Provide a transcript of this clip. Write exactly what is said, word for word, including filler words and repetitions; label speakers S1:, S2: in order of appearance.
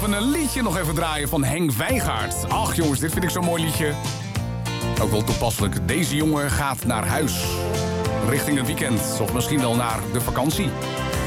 S1: we een liedje nog even draaien van Henk Wijngaard. Ach jongens, dit vind ik zo'n mooi liedje. Ook wel toepasselijk. Deze jongen gaat naar huis. Richting het weekend. Of misschien wel naar de vakantie.